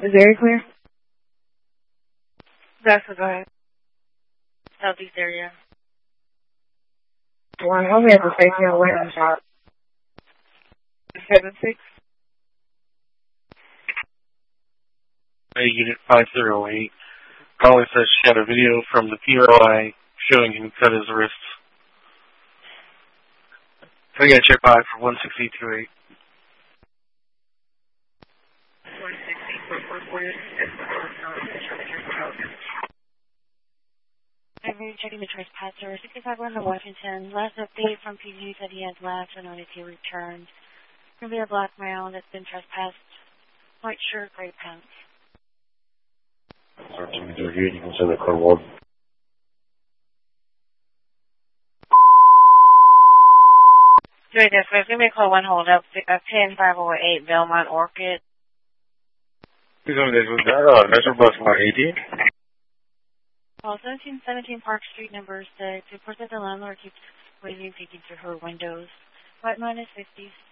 Is very clear? That's go ahead. Southeast area. One, help me at the safety on Wayne shop. 7-6. Unit 508. Caller says she had a video from the POI showing him cut his wrists. So I got check by for 16028. 160. I'm checking the trespasser. 65 on Washington. Last update from PG said he has left and notice he returned. It's going to be a black male that's been trespassed. White shirt, gray pants. You can send the code. Doing this, give me a call, one hold up, 10508 Belmont Orchid. Was that Metro Bus 180? Call 1717 Park Street, number 6. Report that the landlord keeps waving, peeking through her windows. White minus 50s.